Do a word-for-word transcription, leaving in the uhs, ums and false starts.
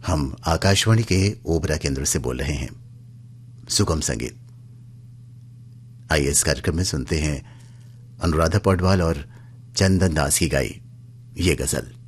हम आकाशवाणी के ओबरा केंद्र से बोल रहे हैं। सुगम संगीत। आइए इस कार्यक्रम में सुनते हैं अनुराधा पौडवाल और चंदन दास की गाई ये गजल।